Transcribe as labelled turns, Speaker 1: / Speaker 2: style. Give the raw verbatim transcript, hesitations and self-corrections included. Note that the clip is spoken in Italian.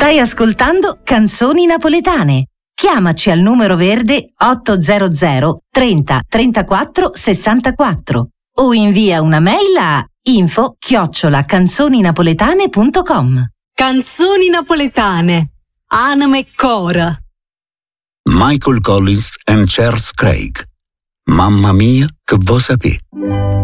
Speaker 1: Stai ascoltando Canzoni Napoletane. Chiamaci al numero verde ottocento trenta trentaquattro sessantaquattro o invia una mail a info chiocciola canzoninapoletane punto com.
Speaker 2: Canzoni napoletane. Anime Cora.
Speaker 3: Michael Collins and Charles Craig. Mamma mia, che vuoi sapere?